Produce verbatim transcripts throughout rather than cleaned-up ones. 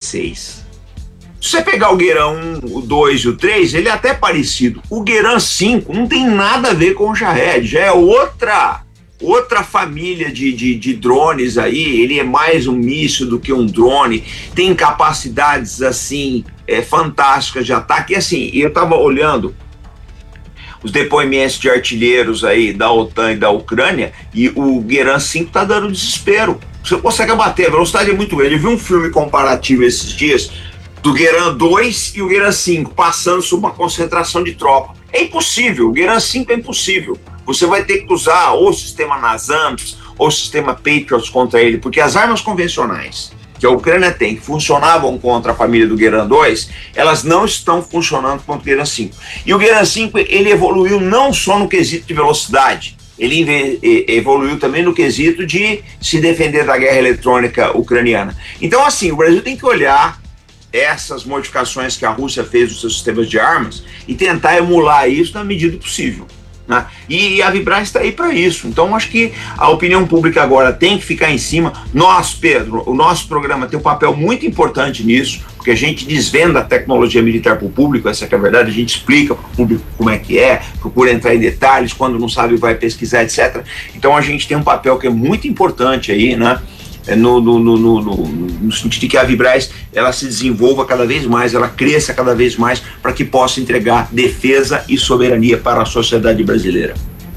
seis. Se você pegar o Gueran um, o dois e o três, ele é até parecido. O Gueran cinco não tem nada a ver com o Shahed, já é outra, outra família de, de, de drones aí, ele é mais um míssil do que um drone, tem capacidades assim, é, fantásticas de ataque. E assim, eu estava olhando os depoimentos de artilheiros aí da OTAN e da Ucrânia, e o Gueran cinco está dando desespero. Você consegue abater, a velocidade é muito grande. Eu vi um filme comparativo esses dias do Gueran dois e o Gueran cinco, passando sob uma concentração de tropa. É impossível, o Gueran cinco é impossível. Você vai ter que usar ou o sistema NASAMS ou o sistema Patriot contra ele, porque as armas convencionais que a Ucrânia tem, que funcionavam contra a família do Gueran dois, elas não estão funcionando contra o Gueran cinco. E o Gueran cinco, ele evoluiu não só no quesito de velocidade, ele evoluiu também no quesito de se defender da guerra eletrônica ucraniana. Então, assim, o Brasil tem que olhar essas modificações que a Rússia fez nos seus sistemas de armas e tentar emular isso na medida do possível, né? E a Vibraz está aí para isso. Então, acho que a opinião pública agora tem que ficar em cima. Nós, Pedro, o nosso programa tem um papel muito importante nisso, porque a gente desvenda a tecnologia militar para o público, essa que é a verdade, a gente explica para o público como é que é, procura entrar em detalhes, quando não sabe vai pesquisar, etcétera. Então, a gente tem um papel que é muito importante aí, né? No, no, no, no, no sentido de que a Vibraz ela se desenvolva cada vez mais, ela cresça cada vez mais para que possa entregar defesa e soberania para a sociedade brasileira.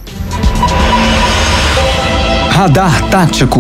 Radar Tático.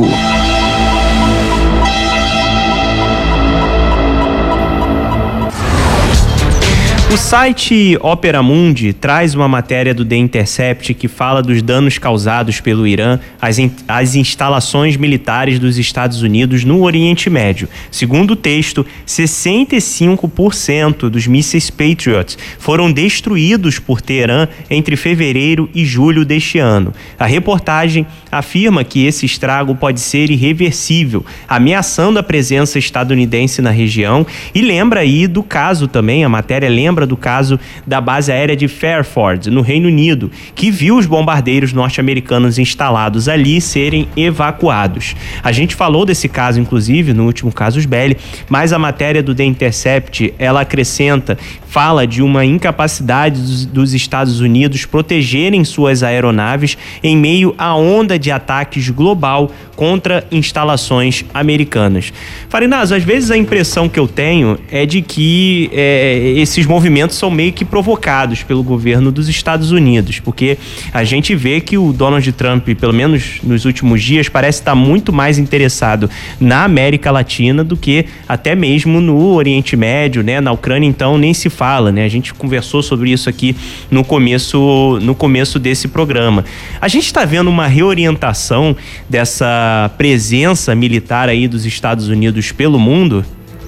O site Opera Mundi traz uma matéria do The Intercept que fala dos danos causados pelo Irã às, in- às instalações militares dos Estados Unidos no Oriente Médio. Segundo o texto, sessenta e cinco por cento dos mísseis Patriot foram destruídos por Teherã entre fevereiro e julho deste ano. A reportagem afirma que esse estrago pode ser irreversível, ameaçando a presença estadunidense na região, e lembra aí do caso também, a matéria lembra do caso da base aérea de Fairford, no Reino Unido, que viu os bombardeiros norte-americanos instalados ali serem evacuados. A gente falou desse caso, inclusive, no último Casus Belli, mas a matéria do The Intercept, ela acrescenta, fala de uma incapacidade dos, dos Estados Unidos protegerem suas aeronaves em meio à onda de ataques global contra instalações americanas. Farinazo, às vezes a impressão que eu tenho é de que é, esses movimentos são meio que provocados pelo governo dos Estados Unidos, porque a gente vê que o Donald Trump, pelo menos nos últimos dias, parece estar muito mais interessado na América Latina do que até mesmo no Oriente Médio, né? Na Ucrânia, então, nem se fala, né? A gente conversou sobre isso aqui no começo, no começo desse programa. A gente está vendo uma reorientação dessa presença militar aí dos Estados Unidos pelo mundo?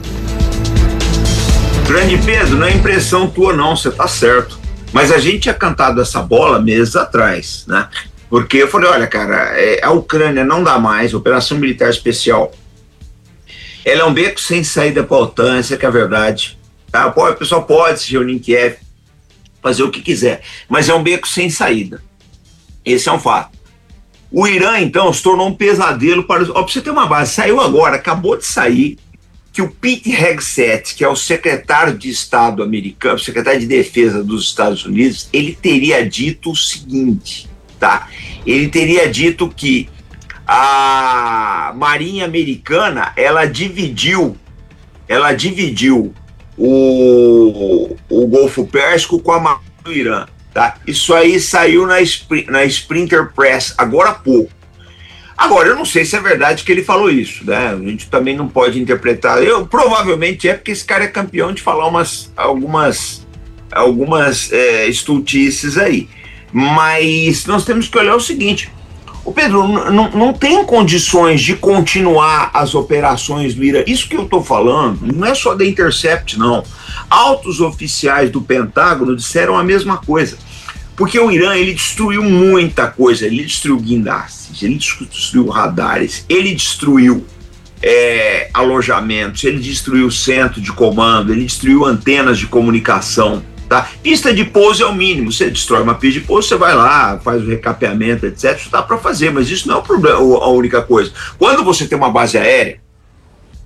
Grande Pedro, não é impressão tua não, você tá certo. Mas a gente tinha cantado essa bola meses atrás, né? Porque eu falei, olha, cara, a Ucrânia não dá mais, operação militar especial. Ela é um beco sem saída para a OTAN, essa que é a verdade. Tá? O pessoal pode se reunir em Kiev, fazer o que quiser, mas é um beco sem saída. Esse é um fato. O Irã, então, se tornou um pesadelo para os... Ó, pra você ter uma base, saiu agora, acabou de sair, que o Pete Hegseth, que é o secretário de Estado americano, secretário de Defesa dos Estados Unidos, ele teria dito o seguinte, tá? Ele teria dito que a Marinha Americana, ela dividiu, ela dividiu o, o Golfo Pérsico com a Marinha do Irã, tá? Isso aí saiu na, na Sprinter Press agora há pouco. Agora, eu não sei se é verdade que ele falou isso, né? A gente também não pode interpretar. Eu provavelmente é porque esse cara é campeão de falar umas, algumas, algumas é, estultices aí. Mas nós temos que olhar o seguinte: o Pedro, não, não tem condições de continuar as operações do Irã. Isso que eu estou falando não é só da Intercept, não. Altos oficiais do Pentágono disseram a mesma coisa. Porque o Irã, ele destruiu muita coisa. Ele destruiu guindastes, ele destruiu radares, ele destruiu é, alojamentos, ele destruiu centro de comando, ele destruiu antenas de comunicação. Tá? Pista de pouso é o mínimo. Você destrói uma pista de pouso, você vai lá, faz o recapeamento, etcétera. Isso dá para fazer, mas isso não é o problema, a única coisa. Quando você tem uma base aérea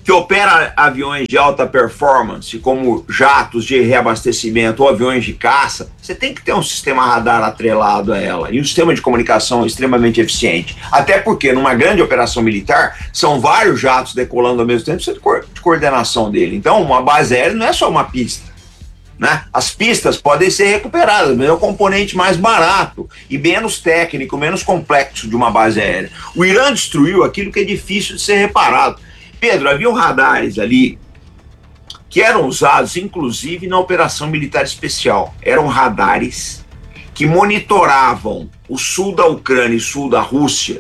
que opera aviões de alta performance, como jatos de reabastecimento ou aviões de caça, você tem que ter um sistema radar atrelado a ela e um sistema de comunicação extremamente eficiente. Até porque, numa grande operação militar, são vários jatos decolando ao mesmo tempo, precisa de coordenação dele. Então, uma base aérea não é só uma pista, né? As pistas podem ser recuperadas, mas é o componente mais barato e menos técnico, menos complexo de uma base aérea. O Irã destruiu aquilo que é difícil de ser reparado. Pedro, havia radares ali que eram usados, inclusive, na operação militar especial. Eram radares que monitoravam o sul da Ucrânia e sul da Rússia,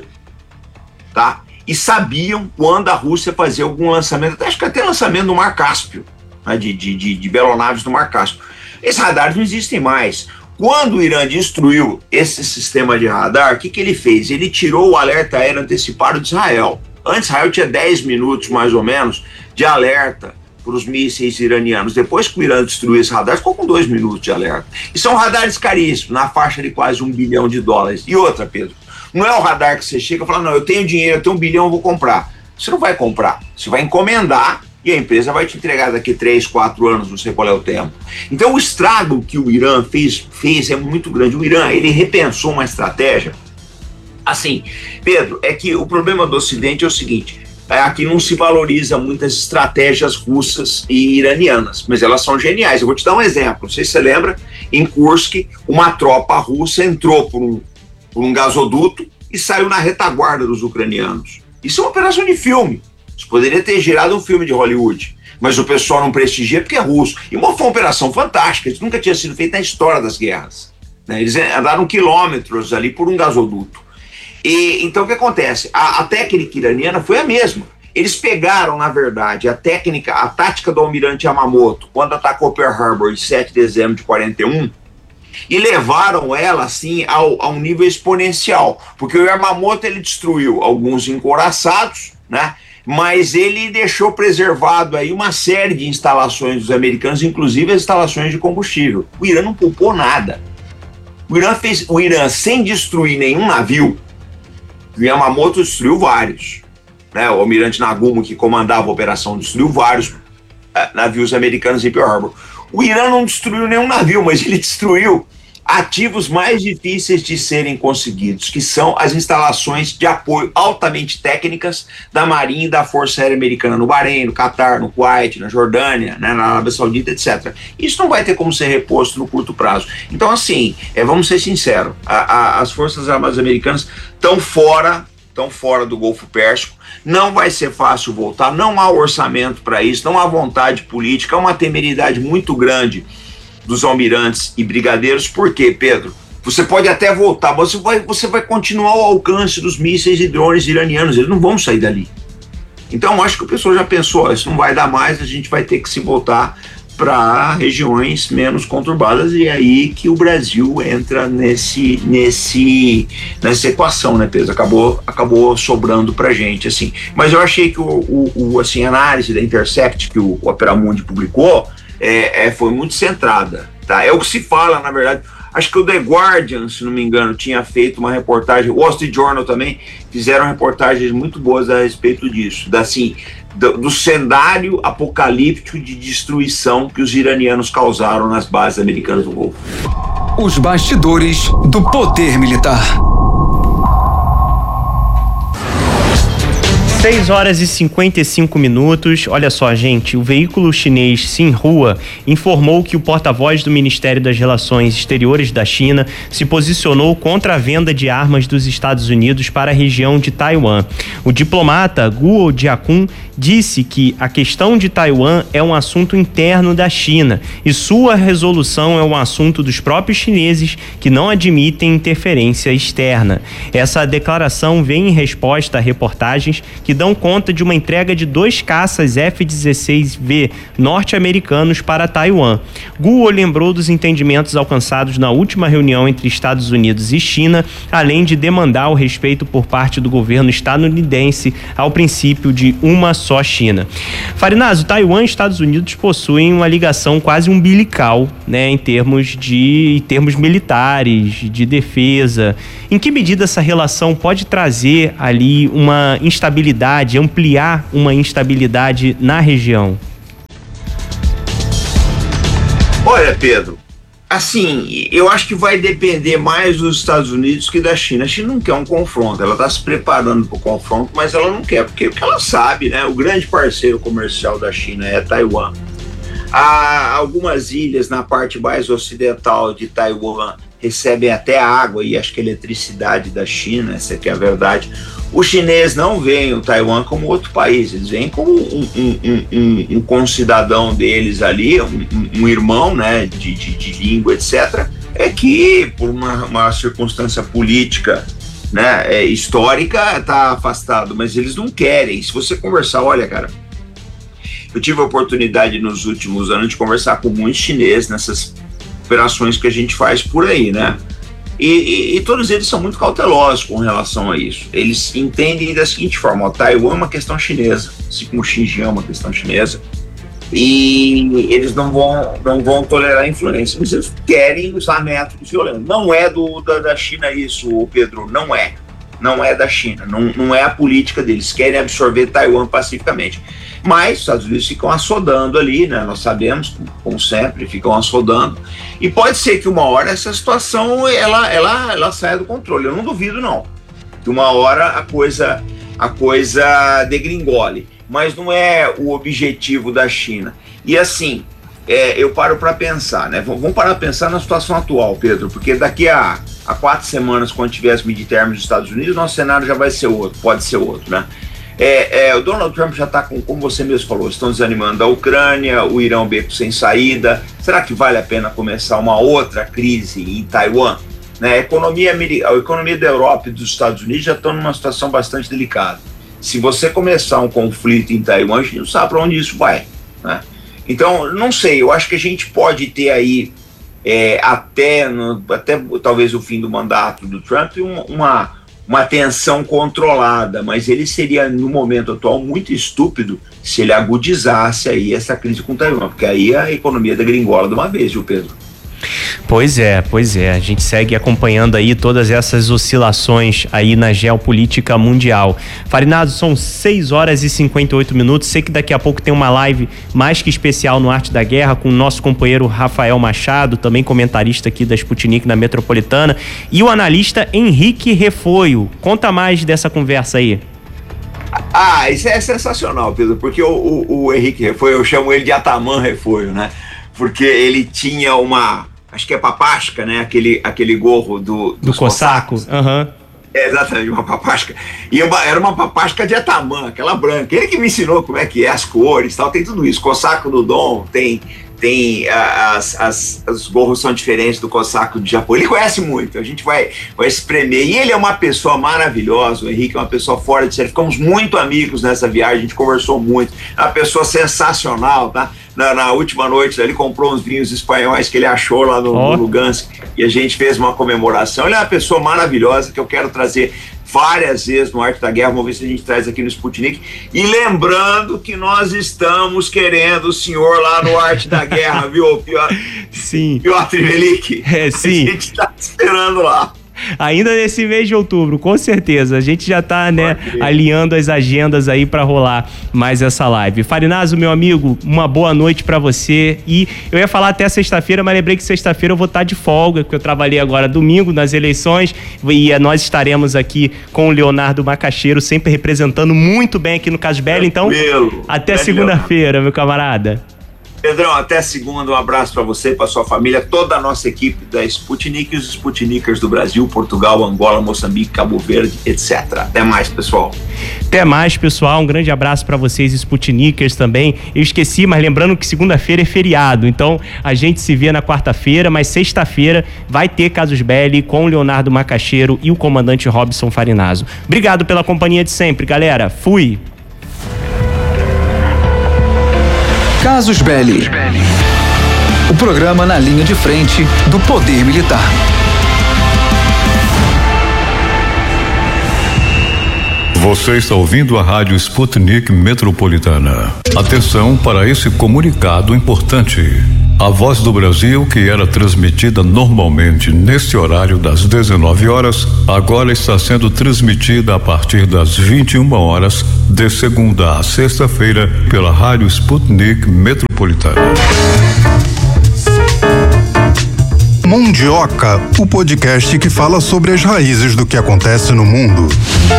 tá? E sabiam quando a Rússia fazia algum lançamento, até, acho que até lançamento no Mar Cáspio, né? de, de, de, de belonaves no Mar Cáspio. Esses radares não existem mais. Quando o Irã destruiu esse sistema de radar, o que, que ele fez? Ele tirou o alerta aéreo antecipado de Israel. Antes, Israel tinha dez minutos, mais ou menos, de alerta para os mísseis iranianos. Depois que o Irã destruiu esse radar, ficou com dois minutos de alerta. E são radares caríssimos, na faixa de quase um bilhão de dólares. E outra, Pedro, não é o radar que você chega e fala, não, eu tenho dinheiro, eu tenho um bilhão, eu vou comprar. Você não vai comprar, você vai encomendar e a empresa vai te entregar daqui três, quatro anos, não sei qual é o tempo. Então o estrago que o Irã fez, fez é muito grande. O Irã, ele repensou uma estratégia. Assim, Pedro, é que o problema do Ocidente é o seguinte, aqui não se valoriza muitas estratégias russas e iranianas, mas elas são geniais. Eu vou te dar um exemplo, não sei se você lembra, em Kursk, uma tropa russa entrou por um, por um gasoduto e saiu na retaguarda dos ucranianos. Isso é uma operação de filme, isso poderia ter gerado um filme de Hollywood, mas o pessoal não prestigia porque é russo. E foi uma operação fantástica, isso nunca tinha sido feito na história das guerras, né? Eles andaram quilômetros ali por um gasoduto. E, então o que acontece? A, a técnica iraniana foi a mesma. Eles pegaram, na verdade, a técnica, a tática do almirante Yamamoto, quando atacou Pearl Harbor em sete de dezembro de quarenta e um, e levaram ela assim ao, a um nível exponencial. Porque o Yamamoto ele destruiu alguns encouraçados, né? Mas ele deixou preservado aí uma série de instalações dos americanos, inclusive as instalações de combustível. O Irã não poupou nada. O Irã fez, o Irã sem destruir nenhum navio. O Yamamoto destruiu vários, né? O almirante Nagumo, que comandava a operação, destruiu vários uh, navios americanos em Pearl Harbor. O Irã não destruiu nenhum navio, mas ele destruiu ativos mais difíceis de serem conseguidos, que são as instalações de apoio altamente técnicas da Marinha e da Força Aérea Americana no Bahrein, no Catar, no Kuwait, na Jordânia, né, na Arábia Saudita, etcétera. Isso não vai ter como ser reposto no curto prazo. Então, assim, é, vamos ser sinceros, a, a, as Forças Armadas Americanas estão fora, estão fora do Golfo Pérsico, não vai ser fácil voltar, não há orçamento para isso, não há vontade política, há uma temeridade muito grande dos almirantes e brigadeiros. Por quê, Pedro? Você pode até voltar, mas você vai, você vai continuar ao alcance dos mísseis e drones iranianos, eles não vão sair dali. Então, acho que o pessoal já pensou, isso não vai dar mais, a gente vai ter que se voltar para regiões menos conturbadas, e é aí que o Brasil entra nesse, nesse, nessa equação, né, Pedro? Acabou, acabou sobrando pra gente, assim. Mas eu achei que o, o, o, assim, a análise da Intercept que o Opera Mundi publicou, É, é, foi muito centrada, tá? É o que se fala, na verdade. Acho que o The Guardian, se não me engano, tinha feito uma reportagem, o Wall Street Journal também, fizeram reportagens muito boas a respeito disso, da, assim, do, do cenário apocalíptico de destruição que os iranianos causaram nas bases americanas do Golfo. Os bastidores do poder militar. seis horas e cinquenta e cinco minutos. Olha só, gente, o veículo chinês Xinhua informou que o porta-voz do Ministério das Relações Exteriores da China se posicionou contra a venda de armas dos Estados Unidos para a região de Taiwan. O diplomata Guo Jiakun disse que a questão de Taiwan é um assunto interno da China e sua resolução é um assunto dos próprios chineses, que não admitem interferência externa. Essa declaração vem em resposta a reportagens que dão conta de uma entrega de dois caças F dezesseis V norte-americanos para Taiwan. Guo lembrou dos entendimentos alcançados na última reunião entre Estados Unidos e China, além de demandar o respeito por parte do governo estadunidense ao princípio de uma só China. Farinazo, Taiwan e Estados Unidos possuem uma ligação quase umbilical, né, em termos de em termos militares, de defesa. Em que medida essa relação pode trazer ali uma instabilidade instabilidade, ampliar uma instabilidade na região? Olha, Pedro, assim, eu acho que vai depender mais dos Estados Unidos que da China. A China não quer um confronto, ela está se preparando para o confronto, mas ela não quer, porque o que ela sabe, né? O grande parceiro comercial da China é Taiwan. Há algumas ilhas na parte mais ocidental de Taiwan recebem até água e acho que eletricidade da China, essa aqui é a verdade. O chinês não vê o Taiwan como outro país, eles veem como um, um, um, um, um concidadão deles ali, um, um irmão, né, de, de, de língua, etcétera, é que por uma, uma circunstância política, né, é, histórica, está afastado, mas eles não querem. Se você conversar, olha, cara, eu tive a oportunidade nos últimos anos de conversar com muitos chineses nessas operações que a gente faz por aí, né? E, e, e todos eles são muito cautelosos com relação a isso. Eles entendem da seguinte forma: ó, Taiwan é uma questão chinesa, assim como Xinjiang é uma questão chinesa, e eles não vão, não vão tolerar influência, mas eles querem usar métodos violentos. Não é do, da, da China isso, Pedro, não é. Não é da China, não, não é a política deles, querem absorver Taiwan pacificamente. Mas os Estados Unidos ficam assodando ali, né? Nós sabemos, como sempre, ficam assodando. E pode ser que uma hora essa situação ela, ela, ela saia do controle. Eu não duvido, não. Que uma hora a coisa, a coisa degringole. Mas não é o objetivo da China. E assim, é, eu paro para pensar, né? Vamos parar para pensar na situação atual, Pedro, porque daqui a, a quatro semanas, quando tiver as midterms dos Estados Unidos, nosso cenário já vai ser outro, pode ser outro, né? É, é, o Donald Trump já está, com, como você mesmo falou, estão desanimando a Ucrânia, o Irã beco sem saída. Será que vale a pena começar uma outra crise em Taiwan? Né, a, economia, a economia da Europa e dos Estados Unidos já estão numa situação bastante delicada. Se você começar um conflito em Taiwan, a gente não sabe para onde isso vai, né? Então, não sei, eu acho que a gente pode ter aí, é, até, no, até talvez o fim do mandato do Trump, uma... uma uma tensão controlada, mas ele seria, no momento atual, muito estúpido se ele agudizasse aí essa crise com Taiwan, porque aí a economia da gringola de uma vez, viu, Pedro? Pois é, pois é, a gente segue acompanhando aí todas essas oscilações aí na geopolítica mundial. Farinazzo, são seis horas e cinquenta e oito minutos, sei que daqui a pouco tem uma live mais que especial no Arte da Guerra com o nosso companheiro Rafael Machado, também comentarista aqui da Sputnik na Metropolitana, e o analista Henrique Refoio. Conta mais dessa conversa aí. Ah, isso é sensacional, Pedro, porque o, o, o Henrique Refoio, eu chamo ele de Ataman Refoio, né? Porque ele tinha uma, acho que é papasca, né? Aquele, aquele gorro do, do cossaco. Aham. Uhum. É, exatamente, uma papasca. E uma, era uma papasca de Ataman, aquela branca. Ele que me ensinou como é que é, as cores e tal, tem tudo isso. Cossaco do Dom, tem, tem as, as, os gorros são diferentes do cossaco do Japão. Ele conhece muito, a gente vai, vai espremer. E ele é uma pessoa maravilhosa, o Henrique é uma pessoa fora de série. Ficamos muito amigos nessa viagem, a gente conversou muito. É uma pessoa sensacional, tá? Na, na última noite, ele comprou uns vinhos espanhóis que ele achou lá no, oh. no Lugansk, e a gente fez uma comemoração. Ele é uma pessoa maravilhosa que eu quero trazer várias vezes no Arte da Guerra. Vamos ver se a gente traz aqui no Sputnik. E lembrando que nós estamos querendo o senhor lá no Arte da Guerra, viu? Pior, sim. Piotr Velik. É, sim. A gente está esperando lá. Ainda nesse mês de outubro, com certeza. A gente já tá, né, alinhando as agendas aí para rolar mais essa live. Farinazzo, meu amigo, uma boa noite para você. E eu ia falar até sexta-feira, mas lembrei que sexta-feira eu vou estar de folga, porque eu trabalhei agora domingo nas eleições, e nós estaremos aqui com o Leonardo Macaxeiro, sempre representando muito bem aqui no Casus Belli. Então, até segunda-feira, meu camarada. Pedrão, até segunda, um abraço para você, para sua família, toda a nossa equipe da Sputnik e os Sputnikers do Brasil, Portugal, Angola, Moçambique, Cabo Verde, etcétera. Até mais, pessoal. Até mais, pessoal. Um grande abraço para vocês, Sputnikers também. Eu esqueci, mas lembrando que segunda-feira é feriado, então a gente se vê na quarta-feira, mas sexta-feira vai ter Casus Belli com o Leonardo Macaxeiro e o comandante Robson Farinazzo. Obrigado pela companhia de sempre, galera. Fui! Casus Belli, o programa na linha de frente do poder militar. Você está ouvindo a rádio Sputnik Metropolitana. Atenção para esse comunicado importante. A Voz do Brasil, que era transmitida normalmente neste horário das dezenove horas, agora está sendo transmitida a partir das vinte e uma horas, de segunda a sexta-feira, pela Rádio Sputnik Metropolitana. Mundioca, o podcast que fala sobre as raízes do que acontece no mundo.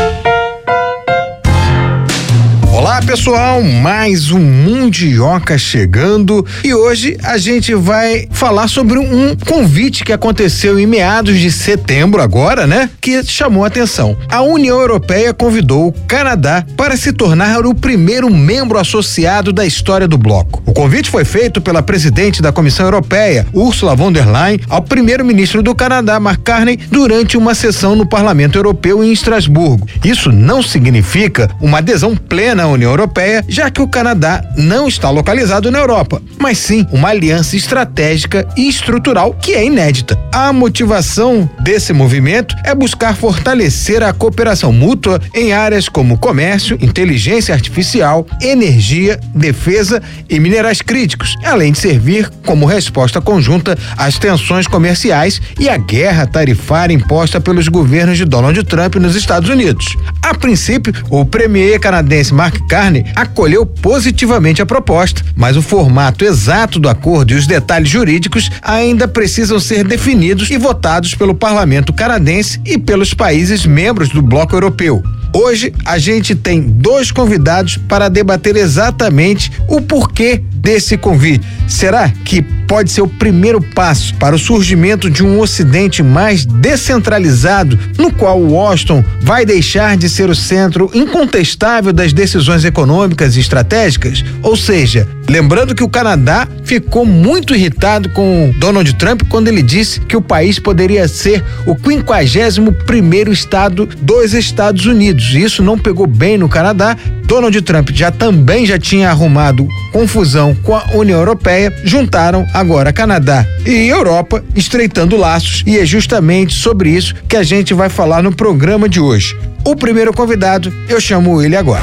Olá pessoal, mais um Mundioca chegando e hoje a gente vai falar sobre um convite que aconteceu em meados de setembro agora, né? Que chamou a atenção. A União Europeia convidou o Canadá para se tornar o primeiro membro associado da história do bloco. O convite foi feito pela presidente da Comissão Europeia, Ursula von der Leyen, ao primeiro-ministro do Canadá, Mark Carney, durante uma sessão no Parlamento Europeu em Estrasburgo. Isso não significa uma adesão plena à União Europeia, já que o Canadá não está localizado na Europa, mas sim uma aliança estratégica e estrutural que é inédita. A motivação desse movimento é buscar fortalecer a cooperação mútua em áreas como comércio, inteligência artificial, energia, defesa e minerais críticos, além de servir como resposta conjunta às tensões comerciais e à guerra tarifária imposta pelos governos de Donald Trump nos Estados Unidos. A princípio, o premier canadense Mark Carney acolheu positivamente a proposta, mas o formato exato do acordo e os detalhes jurídicos ainda precisam ser definidos e votados pelo parlamento canadense e pelos países membros do bloco europeu. Hoje a gente tem dois convidados para debater exatamente o porquê desse convite. Será que pode ser o primeiro passo para o surgimento de um Ocidente mais descentralizado, no qual Washington vai deixar de ser o centro incontestável das decisões econômicas e estratégicas? Ou seja, lembrando que o Canadá ficou muito irritado com Donald Trump quando ele disse que o país poderia ser o quinquagésimo primeiro estado dos Estados Unidos. Isso não pegou bem no Canadá. Donald Trump já também já tinha arrumado confusão com a União Europeia, juntaram agora Canadá e Europa, estreitando laços, e é justamente sobre isso que a gente vai falar no programa de hoje. O primeiro convidado, eu chamo ele agora.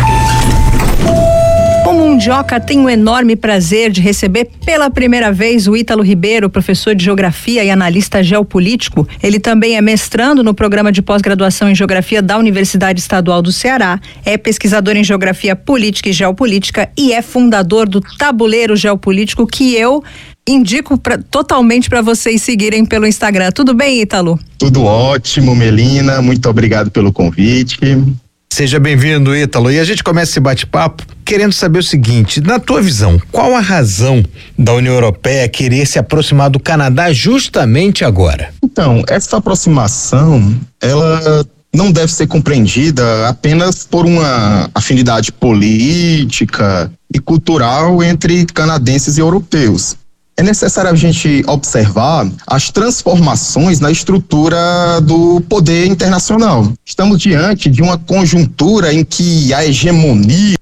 O Mundioca tem o enorme prazer de receber pela primeira vez o Ítalo Ribeiro, professor de Geografia e analista geopolítico. Ele também é mestrando no programa de pós-graduação em Geografia da Universidade Estadual do Ceará, é pesquisador em Geografia Política e Geopolítica e é fundador do Tabuleiro Geopolítico, que eu indico pra, totalmente para vocês seguirem pelo Instagram. Tudo bem, Ítalo? Tudo ótimo, Melina. Muito obrigado pelo convite. Seja bem-vindo, Ítalo. E a gente começa esse bate-papo querendo saber o seguinte: na tua visão, qual a razão da União Europeia querer se aproximar do Canadá justamente agora? Então, essa aproximação, ela não deve ser compreendida apenas por uma afinidade política e cultural entre canadenses e europeus. É necessário a gente observar as transformações na estrutura do poder internacional. Estamos diante de uma conjuntura em que a hegemonia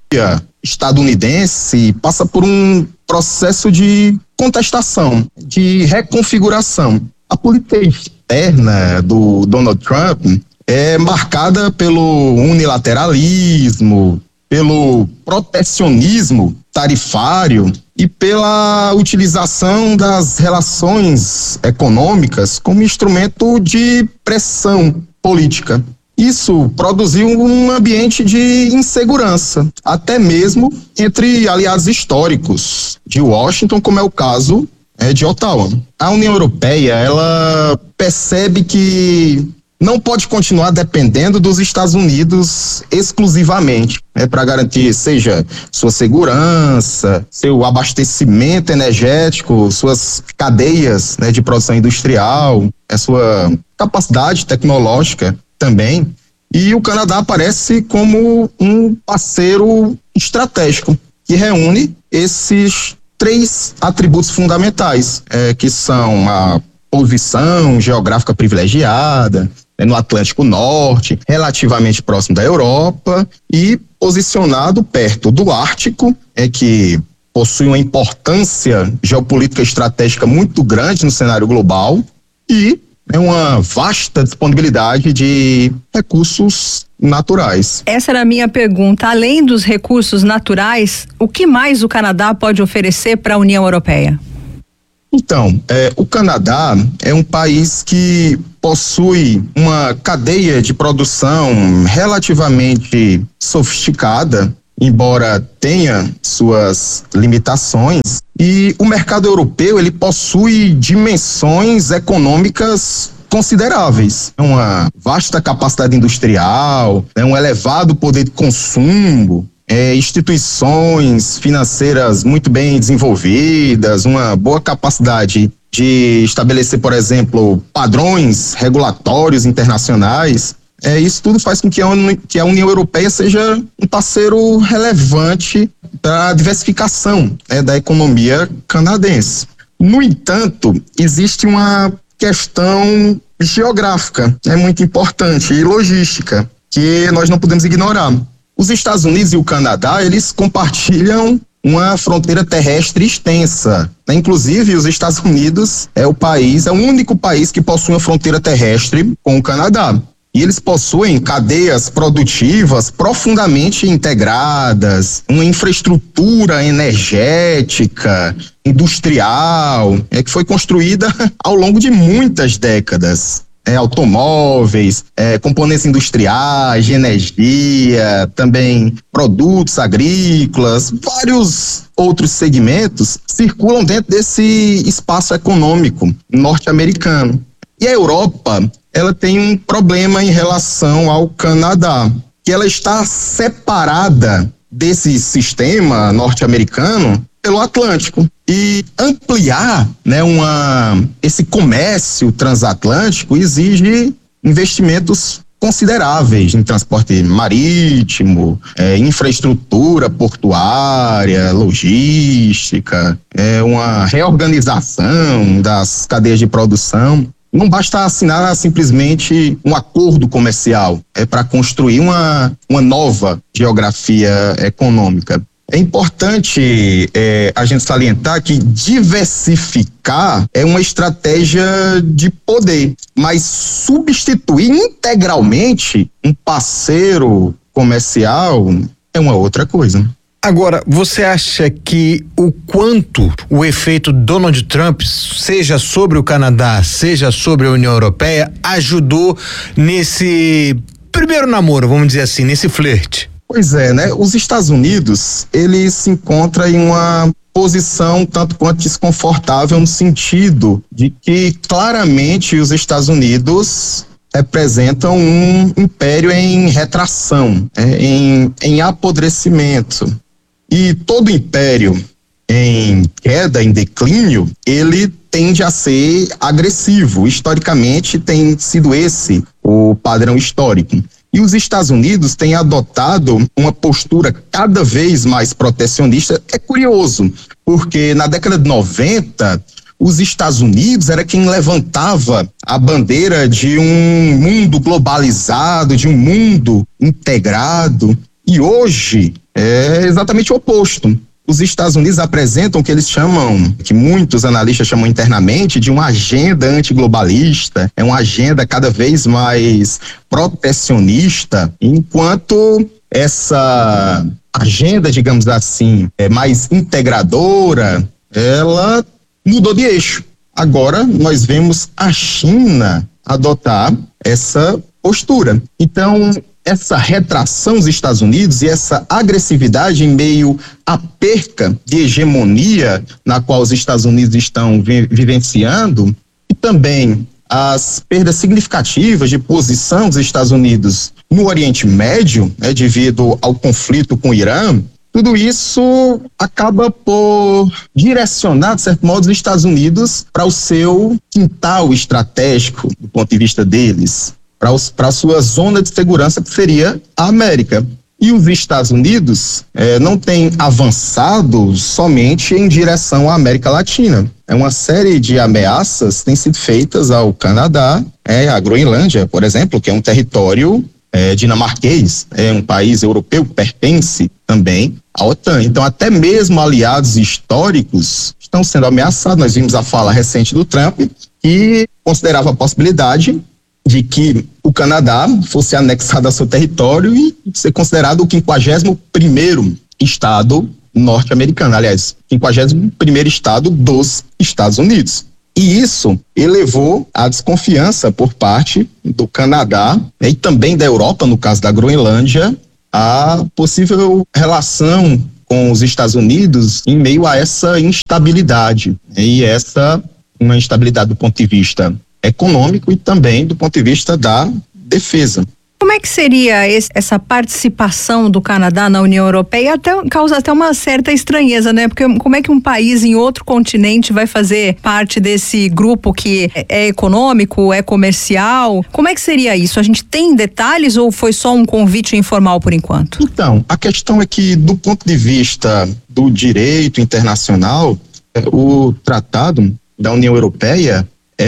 estadunidense passa por um processo de contestação, de reconfiguração. A política externa do Donald Trump é marcada pelo unilateralismo, pelo protecionismo tarifário e pela utilização das relações econômicas como instrumento de pressão política. Isso produziu um ambiente de insegurança, até mesmo entre aliados históricos de Washington, como é o caso é, de Ottawa. A União Europeia, ela percebe que não pode continuar dependendo dos Estados Unidos exclusivamente, né, para garantir, seja sua segurança, seu abastecimento energético, suas cadeias, né, de produção industrial, a sua capacidade tecnológica também. E o Canadá aparece como um parceiro estratégico que reúne esses três atributos fundamentais, é, que são a posição geográfica privilegiada, no Atlântico Norte, relativamente próximo da Europa e posicionado perto do Ártico, é que possui uma importância geopolítica estratégica muito grande no cenário global e é uma vasta disponibilidade de recursos naturais. Essa era a minha pergunta. Além dos recursos naturais, o que mais o Canadá pode oferecer para a União Europeia? Então, é, o Canadá é um país que possui uma cadeia de produção relativamente sofisticada, embora tenha suas limitações, e o mercado europeu ele possui dimensões econômicas consideráveis, uma vasta capacidade industrial, né, um elevado poder de consumo, é, instituições financeiras muito bem desenvolvidas, uma boa capacidade de estabelecer, por exemplo, padrões regulatórios internacionais. É, isso tudo faz com que a, Uni- que a União Europeia seja um parceiro relevante para a diversificação, né, da economia canadense. No entanto, existe uma questão geográfica, é muito importante, e logística, que nós não podemos ignorar. Os Estados Unidos e o Canadá, eles compartilham uma fronteira terrestre extensa. Inclusive, os Estados Unidos é o país, é o único país que possui uma fronteira terrestre com o Canadá. E eles possuem cadeias produtivas profundamente integradas, uma infraestrutura energética, industrial, é, que foi construída ao longo de muitas décadas. É, automóveis, é, componentes industriais, de energia, também produtos agrícolas, vários outros segmentos circulam dentro desse espaço econômico norte-americano. E a Europa, ela tem um problema em relação ao Canadá, que ela está separada desse sistema norte-americano pelo Atlântico. E ampliar, né, uma, esse comércio transatlântico exige investimentos consideráveis em transporte marítimo, é, infraestrutura portuária, logística, é, uma reorganização das cadeias de produção. Não basta assinar simplesmente um acordo comercial, é para construir uma, uma nova geografia econômica. É importante é, a gente salientar que diversificar é uma estratégia de poder, mas substituir integralmente um parceiro comercial é uma outra coisa. Agora, você acha que o quanto o efeito Donald Trump, seja sobre o Canadá, seja sobre a União Europeia, ajudou nesse primeiro namoro, vamos dizer assim, nesse flerte? Pois é, né? Os Estados Unidos, ele se encontra em uma posição tanto quanto desconfortável no sentido de que claramente os Estados Unidos representam um império em retração, é, em, em apodrecimento. E todo império em queda, em declínio, ele tende a ser agressivo. Historicamente tem sido esse o padrão histórico. E os Estados Unidos têm adotado uma postura cada vez mais protecionista. É curioso, porque na década de noventa, os Estados Unidos era quem levantava a bandeira de um mundo globalizado, de um mundo integrado. E hoje é exatamente o oposto. Os Estados Unidos apresentam o que eles chamam, que muitos analistas chamam internamente, de uma agenda antiglobalista, é uma agenda cada vez mais protecionista, enquanto essa agenda, digamos assim, é mais integradora, ela mudou de eixo. Agora nós vemos a China adotar essa postura. Então, essa retração dos Estados Unidos e essa agressividade em meio à perca de hegemonia na qual os Estados Unidos estão vi- vivenciando e também as perdas significativas de posição dos Estados Unidos no Oriente Médio, né, devido ao conflito com o Irã, tudo isso acaba por direcionar, de certo modo, os Estados Unidos para o seu quintal estratégico, do ponto de vista deles, para a sua zona de segurança, que seria a América. E os Estados Unidos eh, não têm avançado somente em direção à América Latina. É uma série de ameaças que têm sido feitas ao Canadá, é, à Groenlândia, por exemplo, que é um território é, dinamarquês, é um país europeu que pertence também à OTAN. Então, até mesmo aliados históricos estão sendo ameaçados. Nós vimos a fala recente do Trump, que considerava a possibilidade de que o Canadá fosse anexado ao seu território e ser considerado o quinquagésimo primeiro estado norte-americana, aliás, quinquagésimo primeiro estado dos Estados Unidos. E isso elevou a desconfiança por parte do Canadá, né, e também da Europa, no caso da Groenlândia, a possível relação com os Estados Unidos em meio a essa instabilidade, né, e essa uma instabilidade do ponto de vista econômico e também do ponto de vista da defesa. Como é que seria esse, essa participação do Canadá na União Europeia? Até, causa até uma certa estranheza, né? Porque como é que um país em outro continente vai fazer parte desse grupo que é, é econômico, é comercial? Como é que seria isso? A gente tem detalhes ou foi só um convite informal por enquanto? Então, a questão é que, do ponto de vista do direito internacional, o Tratado da União Europeia,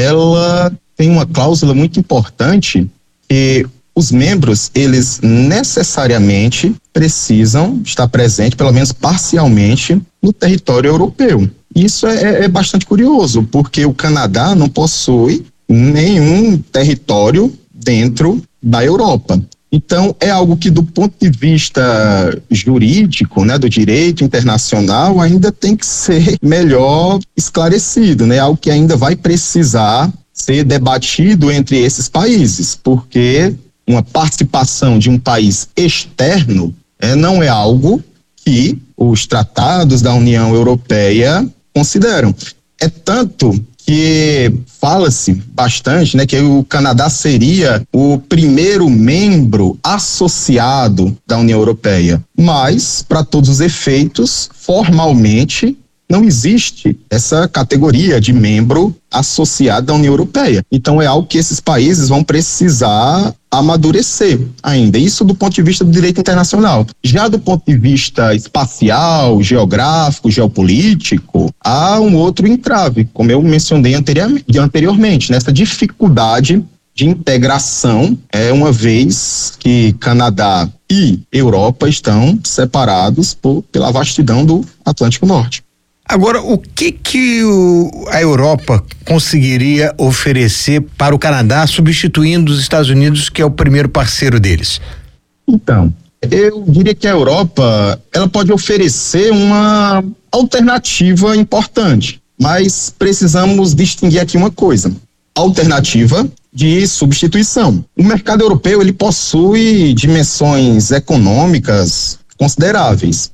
ela tem uma cláusula muito importante que os membros, eles necessariamente precisam estar presentes, pelo menos parcialmente, no território europeu. Isso é, é bastante curioso, porque o Canadá não possui nenhum território dentro da Europa. Então, é algo que, do ponto de vista jurídico, né, do direito internacional, ainda tem que ser melhor esclarecido, né? Algo que ainda vai precisar ser debatido entre esses países, porque uma participação de um país externo é, não é algo que os tratados da União Europeia consideram. É tanto que fala-se bastante, né, que o Canadá seria o primeiro membro associado da União Europeia, mas, para todos os efeitos, formalmente, não existe essa categoria de membro associado à União Europeia. Então é algo que esses países vão precisar amadurecer ainda. Isso do ponto de vista do direito internacional. Já do ponto de vista espacial, geográfico, geopolítico, há um outro entrave, como eu mencionei anteriormente, nessa dificuldade de integração, é uma vez que Canadá e Europa estão separados por, pela vastidão do Atlântico Norte. Agora, o que que o, a Europa conseguiria oferecer para o Canadá, substituindo os Estados Unidos, que é o primeiro parceiro deles? Então, eu diria que a Europa, ela pode oferecer uma alternativa importante, mas precisamos distinguir aqui uma coisa: alternativa de substituição. O mercado europeu, ele possui dimensões econômicas consideráveis,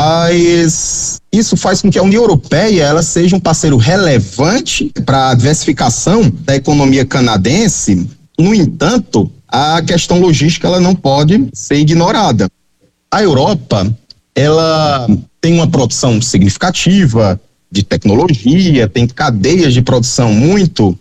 mas isso faz com que a União Europeia ela seja um parceiro relevante para a diversificação da economia canadense. No entanto, a questão logística ela não pode ser ignorada. A Europa ela tem uma produção significativa de tecnologia, tem cadeias de produção muito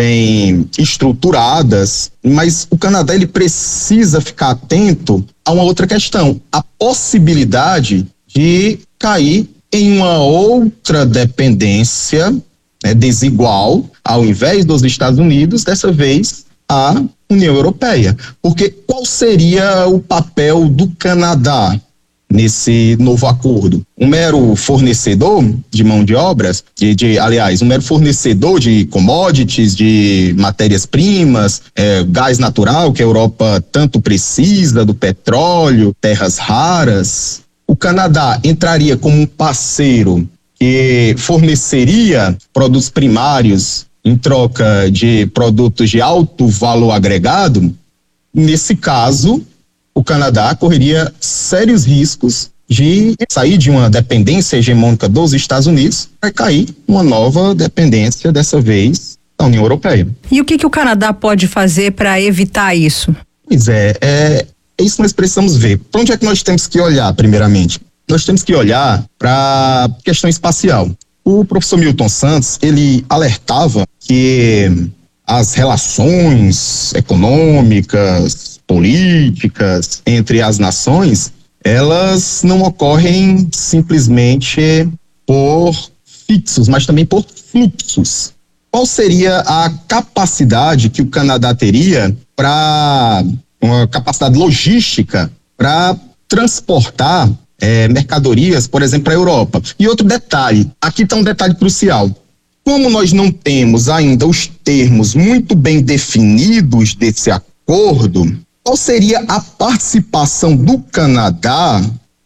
bem estruturadas, mas o Canadá ele precisa ficar atento a uma outra questão: a possibilidade de cair em uma outra dependência, né, desigual, ao invés dos Estados Unidos, dessa vez a União Europeia. Porque qual seria o papel do Canadá nesse novo acordo? Um mero fornecedor de mão de obras, de, de, aliás, um mero fornecedor de commodities, de matérias-primas, é, gás natural, que a Europa tanto precisa, do petróleo, terras raras. O Canadá entraria como um parceiro que forneceria produtos primários em troca de produtos de alto valor agregado. Nesse caso, o Canadá correria sérios riscos de sair de uma dependência hegemônica dos Estados Unidos para cair numa nova dependência, dessa vez, da União Europeia. E o que, que o Canadá pode fazer para evitar isso? Pois é, é, é isso que nós precisamos ver. Para onde é que nós temos que olhar, primeiramente? Nós temos que olhar para a questão espacial. O professor Milton Santos, ele alertava que as relações econômicas, políticas entre as nações, elas não ocorrem simplesmente por fixos, mas também por fluxos. Qual seria a capacidade que o Canadá teria para, uma capacidade logística para transportar é, mercadorias, por exemplo, para a Europa? E outro detalhe, aqui está um detalhe crucial. Como nós não temos ainda os termos muito bem definidos desse acordo, qual seria a participação do Canadá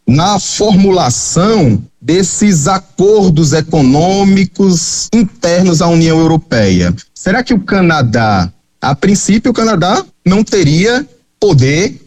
na formulação desses acordos econômicos internos à União Europeia. Será que o Canadá, a princípio, o Canadá não teria poder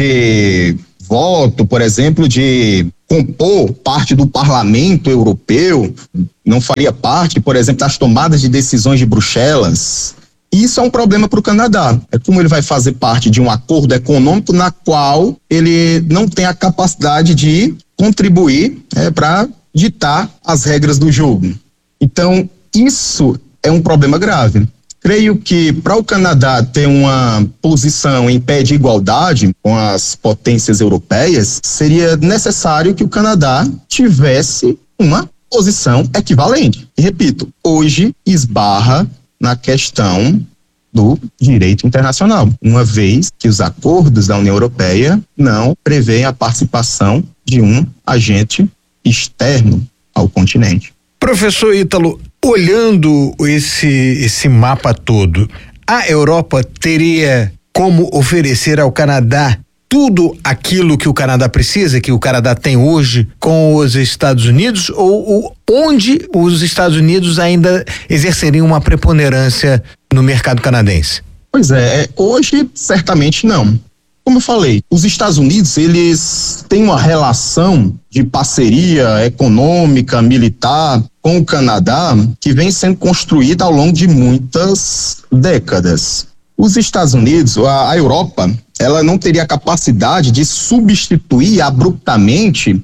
de voto, por exemplo, de compor parte do Parlamento Europeu, não faria parte, por exemplo, das tomadas de decisões de Bruxelas? Isso é um problema para o Canadá. É como ele vai fazer parte de um acordo econômico na qual ele não tem a capacidade de contribuir é, para ditar as regras do jogo. Então, isso é um problema grave. Creio que para o Canadá ter uma posição em pé de igualdade com as potências europeias, seria necessário que o Canadá tivesse uma posição equivalente. E repito, hoje esbarra na questão do direito internacional, uma vez que os acordos da União Europeia não prevêem a participação de um agente externo ao continente. Professor Ítalo, olhando esse, esse mapa todo, a Europa teria como oferecer ao Canadá tudo aquilo que o Canadá precisa, que o Canadá tem hoje com os Estados Unidos, ou, ou onde os Estados Unidos ainda exerceriam uma preponderância no mercado canadense? Pois é, hoje certamente não. Como eu falei, os Estados Unidos, eles têm uma relação de parceria econômica, militar com o Canadá que vem sendo construída ao longo de muitas décadas. Os Estados Unidos, a, a Europa, ela não teria capacidade de substituir abruptamente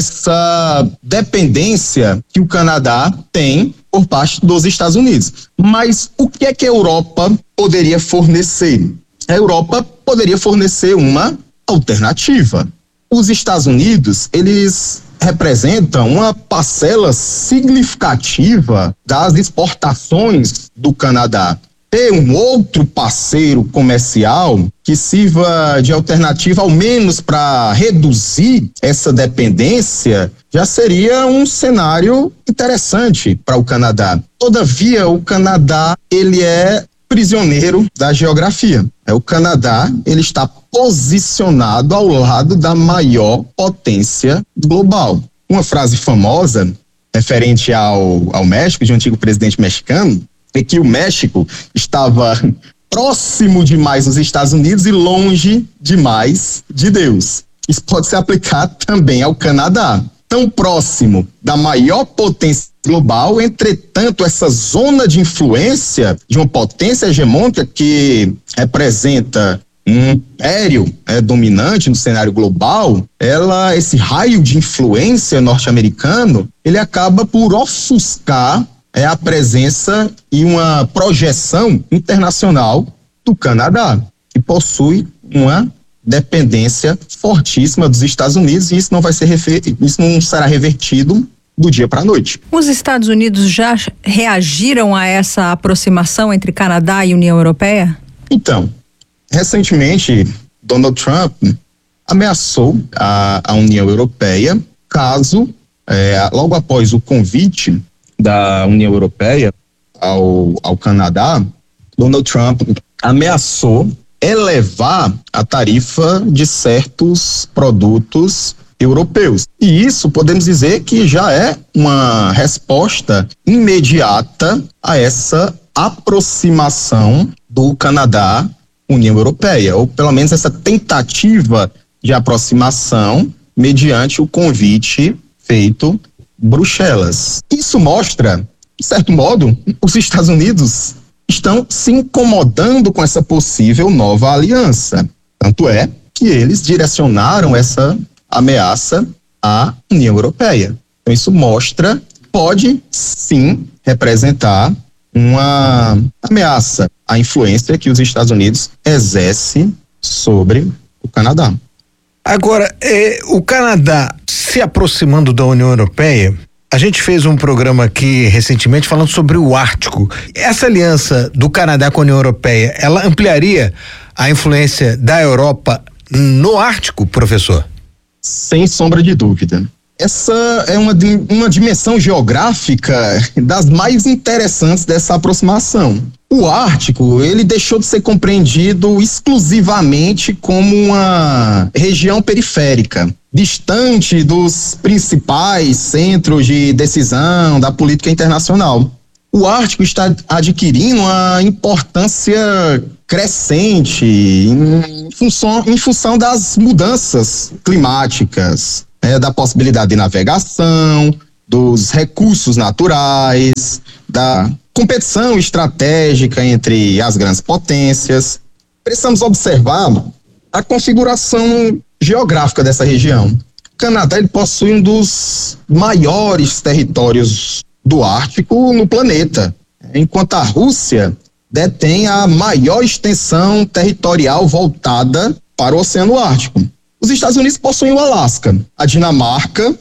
essa dependência que o Canadá tem por parte dos Estados Unidos. Mas o que é que a Europa poderia fornecer? A Europa poderia fornecer uma alternativa. Os Estados Unidos, eles representam uma parcela significativa das exportações do Canadá. Ter um outro parceiro comercial que sirva de alternativa, ao menos para reduzir essa dependência, já seria um cenário interessante para o Canadá. Todavia, o Canadá, ele é prisioneiro da geografia. É, o Canadá, ele está posicionado ao lado da maior potência global. Uma frase famosa, referente ao, ao México, de um antigo presidente mexicano, é que o México estava próximo demais dos Estados Unidos e longe demais de Deus. Isso pode se aplicar também ao Canadá. Tão próximo da maior potência global, entretanto, essa zona de influência de uma potência hegemônica que representa um império é, dominante no cenário global, ela, esse raio de influência norte-americano, ele acaba por ofuscar é, a presença e uma projeção internacional do Canadá, que possui uma dependência fortíssima dos Estados Unidos, e isso não vai ser refer... isso não será revertido do dia para a noite. Os Estados Unidos já reagiram a essa aproximação entre Canadá e União Europeia? Então, recentemente, Donald Trump ameaçou a, a União Europeia caso, é, logo após o convite da União Europeia ao, ao Canadá, Donald Trump ameaçou elevar a tarifa de certos produtos europeus. E isso podemos dizer que já é uma resposta imediata a essa aproximação do Canadá à União Europeia, ou pelo menos essa tentativa de aproximação mediante o convite feito Bruxelas. Isso mostra, de certo modo, os Estados Unidos estão se incomodando com essa possível nova aliança. Tanto é que eles direcionaram essa ameaça à União Europeia. Então isso mostra, pode sim representar uma ameaça à influência que os Estados Unidos exercem sobre o Canadá. Agora, eh, o Canadá se aproximando da União Europeia, a gente fez um programa aqui recentemente falando sobre o Ártico. Essa aliança do Canadá com a União Europeia, ela ampliaria a influência da Europa no Ártico, professor? Sem sombra de dúvida. Essa é uma, uma dimensão geográfica das mais interessantes dessa aproximação. O Ártico, ele deixou de ser compreendido exclusivamente como uma região periférica, distante dos principais centros de decisão da política internacional. O Ártico está adquirindo uma importância crescente em função, em função das mudanças climáticas, né, da possibilidade de navegação, dos recursos naturais, da competição estratégica entre as grandes potências. Precisamos observar a configuração geográfica dessa região. O Canadá ele possui um dos maiores territórios do Ártico no planeta, enquanto a Rússia detém a maior extensão territorial voltada para o Oceano Ártico. Os Estados Unidos possuem o Alasca. A Dinamarca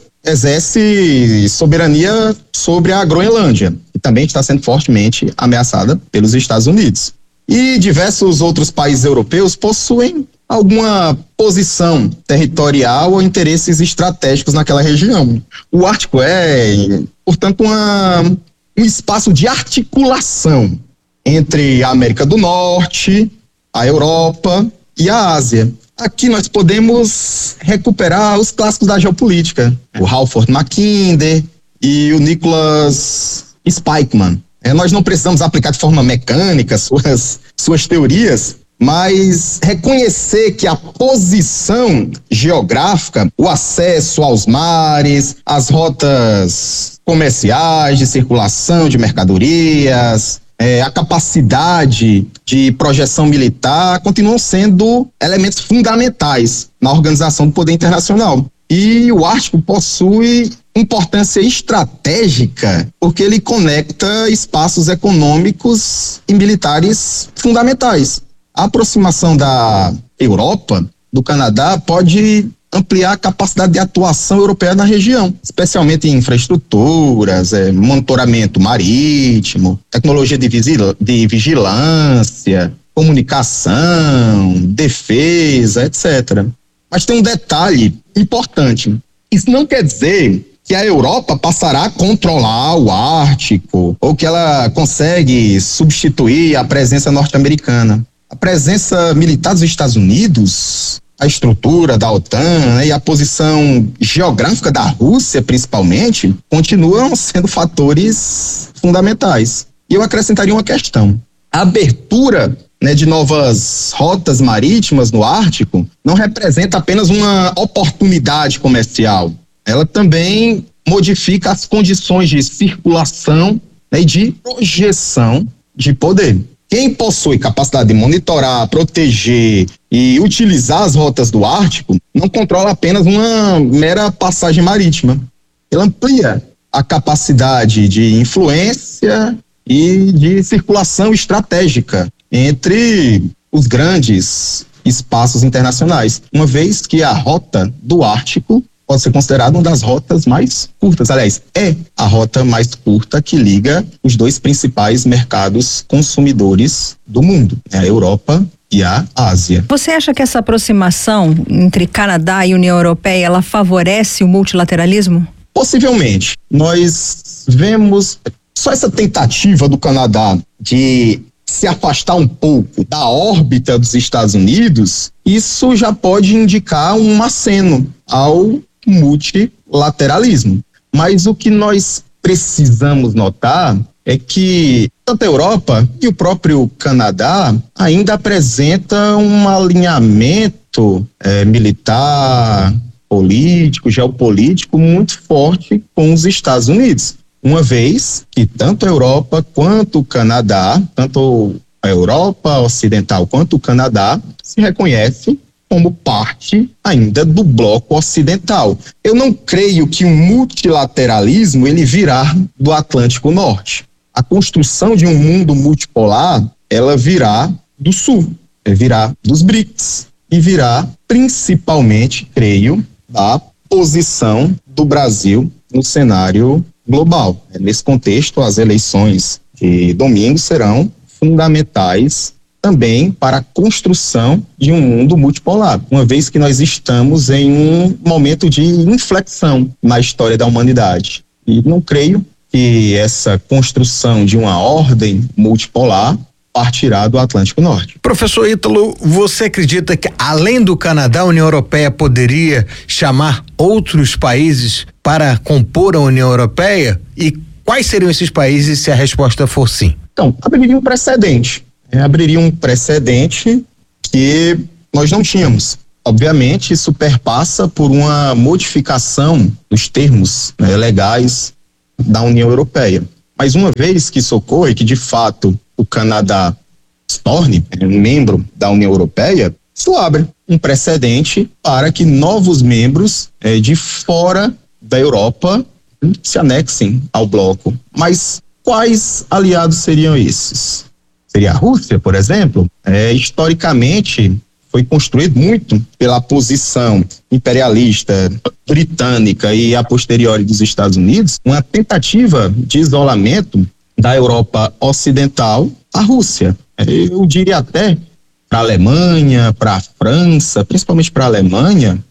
exerce soberania sobre a Groenlândia, que também está sendo fortemente ameaçada pelos Estados Unidos. E diversos outros países europeus possuem alguma posição territorial ou interesses estratégicos naquela região. O Ártico é, portanto, uma, um espaço de articulação entre a América do Norte, a Europa e a Ásia. Aqui nós podemos recuperar os clássicos da geopolítica, o Halford Mackinder e o Nicholas Spykman. É, nós não precisamos aplicar de forma mecânica suas, suas teorias, mas reconhecer que a posição geográfica, o acesso aos mares, as rotas comerciais de circulação de mercadorias, É, a capacidade de projeção militar continuam sendo elementos fundamentais na organização do poder internacional. E o Ártico possui importância estratégica porque ele conecta espaços econômicos e militares fundamentais. A aproximação da Europa, do Canadá, pode ampliar a capacidade de atuação europeia na região, especialmente em infraestruturas, é, monitoramento marítimo, tecnologia de, vigil- de vigilância, comunicação, defesa, etcétera. Mas tem um detalhe importante. Isso não quer dizer que a Europa passará a controlar o Ártico ou que ela consegue substituir a presença norte-americana. A presença militar dos Estados Unidos, a estrutura da OTAN, né, e a posição geográfica da Rússia, principalmente, continuam sendo fatores fundamentais. E eu acrescentaria uma questão. A abertura, né, de novas rotas marítimas no Ártico não representa apenas uma oportunidade comercial. Ela também modifica as condições de circulação, né, e de projeção de poder. Quem possui capacidade de monitorar, proteger e utilizar as rotas do Ártico não controla apenas uma mera passagem marítima. Ele amplia a capacidade de influência e de circulação estratégica entre os grandes espaços internacionais, uma vez que a rota do Ártico pode ser considerada uma das rotas mais curtas. Aliás, é a rota mais curta que liga os dois principais mercados consumidores do mundo, a Europa e a Ásia. Você acha que essa aproximação entre Canadá e União Europeia, ela favorece o multilateralismo? Possivelmente. Nós vemos só essa tentativa do Canadá de se afastar um pouco da órbita dos Estados Unidos, isso já pode indicar um aceno ao multilateralismo. Mas o que nós precisamos notar é que tanto a Europa e o próprio Canadá ainda apresentam um alinhamento é, militar, político, geopolítico muito forte com os Estados Unidos. Uma vez que tanto a Europa quanto o Canadá, tanto a Europa Ocidental quanto o Canadá, se reconhecem como parte ainda do bloco ocidental. Eu não creio que o multilateralismo ele virá do Atlântico Norte. A construção de um mundo multipolar, ela virá do Sul, virá dos B R I C S e virá principalmente, creio, da posição do Brasil no cenário global. Nesse contexto, as eleições de domingo serão fundamentais também para a construção de um mundo multipolar, uma vez que nós estamos em um momento de inflexão na história da humanidade. E não creio que essa construção de uma ordem multipolar partirá do Atlântico Norte. Professor Ítalo, você acredita que além do Canadá, a União Europeia poderia chamar outros países para compor a União Europeia? E quais seriam esses países se a resposta for sim? Então, abriria um precedente. É, abriria um precedente que nós não tínhamos. Obviamente, isso perpassa por uma modificação dos termos, né, legais da União Europeia. Mas uma vez que isso ocorre, que de fato o Canadá se torne um membro da União Europeia, isso abre um precedente para que novos membros eh, de fora da Europa se anexem ao bloco. Mas quais aliados seriam esses? Seria a Rússia, por exemplo? É, historicamente, foi construído muito pela posição imperialista britânica e a posteriori dos Estados Unidos, uma tentativa de isolamento da Europa Ocidental à Rússia. Eu diria até para a Alemanha, para a França, principalmente para a Alemanha,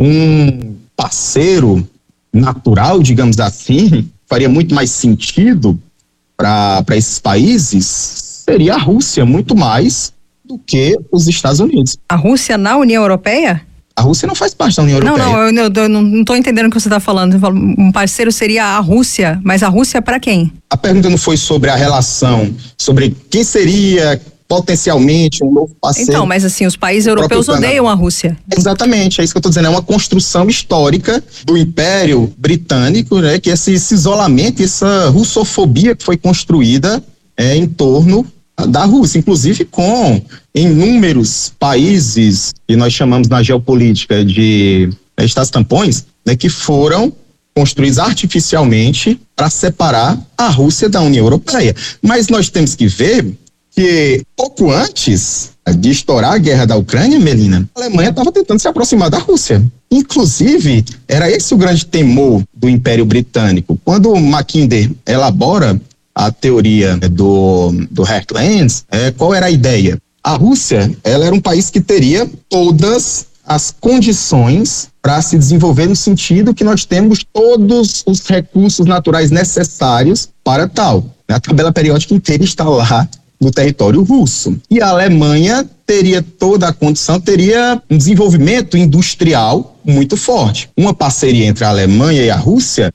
um parceiro natural, digamos assim, faria muito mais sentido para esses países, seria a Rússia, muito mais do que os Estados Unidos. A Rússia na União Europeia? A Rússia não faz parte da União Não, Europeia. não, eu, eu não estou entendendo o que você está falando. Um parceiro seria a Rússia, mas a Rússia para quem? A pergunta não foi sobre a relação, sobre quem seria potencialmente um novo parceiro. Então, mas assim, os países europeus odeiam a Rússia. Exatamente, é isso que eu estou dizendo, é uma construção histórica do Império Britânico, né, que esse, esse isolamento, essa russofobia que foi construída é, em torno da Rússia, inclusive com inúmeros países que nós chamamos na geopolítica de né, estados tampões, né, que foram construídos artificialmente para separar a Rússia da União Europeia. Mas nós temos que ver que pouco antes de estourar a guerra da Ucrânia, Melina, a Alemanha estava tentando se aproximar da Rússia. Inclusive, era esse o grande temor do Império Britânico. Quando Mackinder elabora a teoria do, do Heartlands, é, qual era a ideia? A Rússia, ela era um país que teria todas as condições para se desenvolver no sentido que nós temos todos os recursos naturais necessários para tal. A tabela periódica inteira está lá no território russo. E a Alemanha teria toda a condição, teria um desenvolvimento industrial muito forte. Uma parceria entre a Alemanha e a Rússia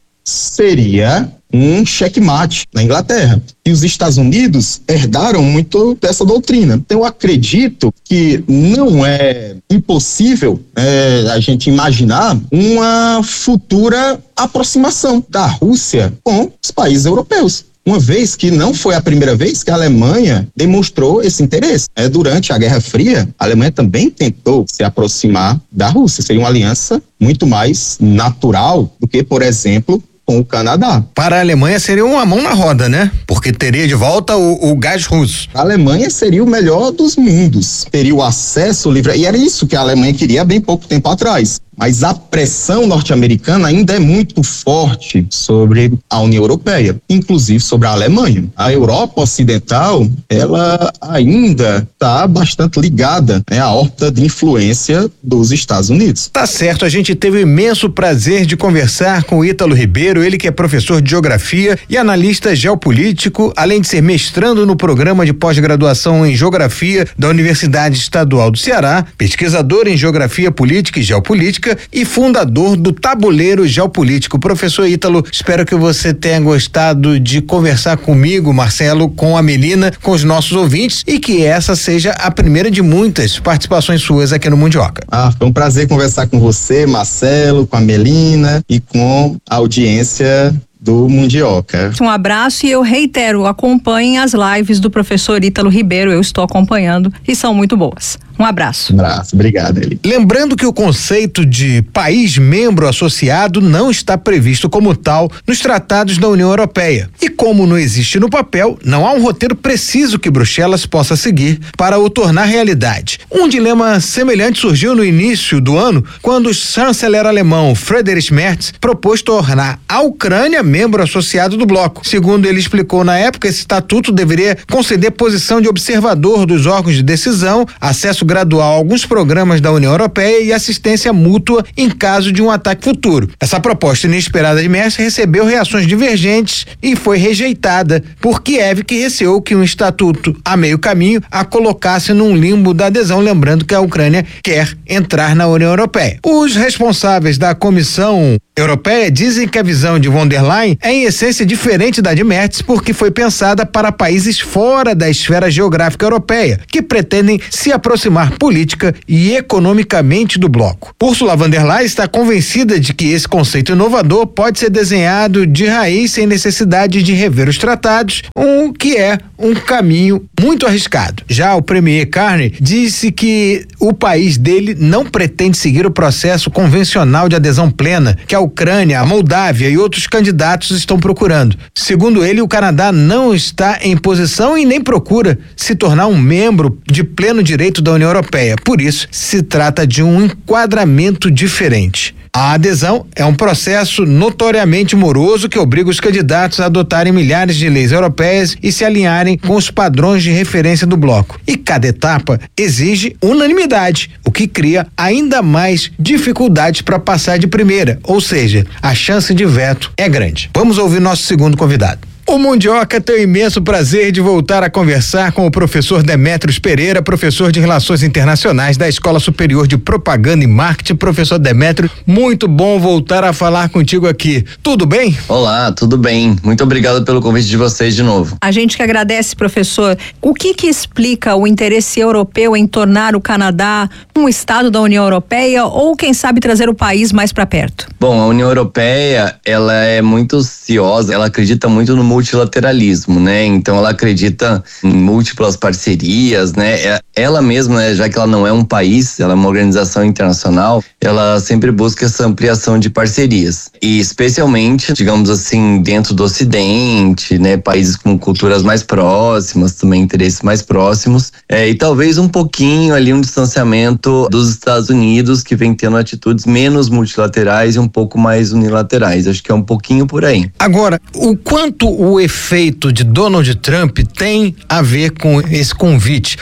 seria um checkmate na Inglaterra. E os Estados Unidos herdaram muito dessa doutrina. Então eu acredito que não é impossível é, a gente imaginar uma futura aproximação da Rússia com os países europeus. Uma vez que não foi a primeira vez que a Alemanha demonstrou esse interesse. É, durante a Guerra Fria, a Alemanha também tentou se aproximar da Rússia. Seria uma aliança muito mais natural do que, por exemplo, com o Canadá. Para a Alemanha seria uma mão na roda, né? Porque teria de volta o, o gás russo. A Alemanha seria o melhor dos mundos. Teria o acesso livre. E era isso que a Alemanha queria há bem pouco tempo atrás. Mas a pressão norte-americana ainda é muito forte sobre a União Europeia, inclusive sobre a Alemanha. A Europa Ocidental, ela ainda está bastante ligada, né, à órbita de influência dos Estados Unidos. Tá certo, a gente teve o imenso prazer de conversar com o Ítalo Ribeiro, ele que é professor de geografia e analista geopolítico, além de ser mestrando no programa de pós-graduação em geografia da Universidade Estadual do Ceará, pesquisador em geografia política e geopolítica e fundador do Tabuleiro Geopolítico. Professor Ítalo, espero que você tenha gostado de conversar comigo, Marcelo, com a Melina, com os nossos ouvintes e que essa seja a primeira de muitas participações suas aqui no Mundioca. Ah, foi um prazer conversar com você, Marcelo, com a Melina e com a audiência do Mundioca. Um abraço e eu reitero, acompanhem as lives do professor Ítalo Ribeiro, eu estou acompanhando e são muito boas. Um abraço. Um abraço, obrigado, Eli. Lembrando que o conceito de país membro associado não está previsto como tal nos tratados da União Europeia. E como não existe no papel, não há um roteiro preciso que Bruxelas possa seguir para o tornar realidade. Um dilema semelhante surgiu no início do ano, quando o chanceler alemão Friedrich Merz propôs tornar a Ucrânia membro associado do bloco. Segundo ele explicou na época, esse estatuto deveria conceder posição de observador dos órgãos de decisão, acesso gradual a alguns programas da União Europeia e assistência mútua em caso de um ataque futuro. Essa proposta inesperada de Merkel recebeu reações divergentes e foi rejeitada por Kiev, que receou que um estatuto a meio caminho a colocasse num limbo da adesão, lembrando que a Ucrânia quer entrar na União Europeia. Os responsáveis da Comissão Europeia dizem que a visão de von der Leyen é em essência diferente da de Merz, porque foi pensada para países fora da esfera geográfica europeia, que pretendem se aproximar política e economicamente do bloco. Ursula von der Leyen está convencida de que esse conceito inovador pode ser desenhado de raiz sem necessidade de rever os tratados, o que é um caminho muito arriscado. Já o premier Carney disse que o país dele não pretende seguir o processo convencional de adesão plena que a Ucrânia, a Moldávia e outros candidatos estão procurando. Segundo ele, o Canadá não está em posição e nem procura se tornar um membro de pleno direito da União Europeia. Por isso, se trata de um enquadramento diferente. A adesão é um processo notoriamente moroso que obriga os candidatos a adotarem milhares de leis europeias e se alinharem com os padrões de referência do bloco. E cada etapa exige unanimidade, o que cria ainda mais dificuldades para passar de primeira, ou seja, a chance de veto é grande. Vamos ouvir nosso segundo convidado. O Mundioca tem o imenso prazer de voltar a conversar com o professor Demétrios Pereira, professor de Relações Internacionais da Escola Superior de Propaganda e Marketing. Professor Demétrios, muito bom voltar a falar contigo aqui. Tudo bem? Olá, tudo bem. Muito obrigado pelo convite de vocês de novo. A gente que agradece, professor. O que que explica o interesse europeu em tornar o Canadá um estado da União Europeia ou, quem sabe, trazer o país mais para perto? Bom, a União Europeia, ela é muito ciosa, ela acredita muito no multilateralismo, né? Então ela acredita em múltiplas parcerias, né? Ela mesma, né, já que ela não é um país, ela é uma organização internacional, ela sempre busca essa ampliação de parcerias. E especialmente, digamos assim, dentro do Ocidente, né? Países com culturas mais próximas, também interesses mais próximos, é, e talvez um pouquinho ali um distanciamento dos Estados Unidos, que vem tendo atitudes menos multilaterais e um pouco mais unilaterais. Acho que é um pouquinho por aí. Agora, o quanto o efeito de Donald Trump tem a ver com esse convite?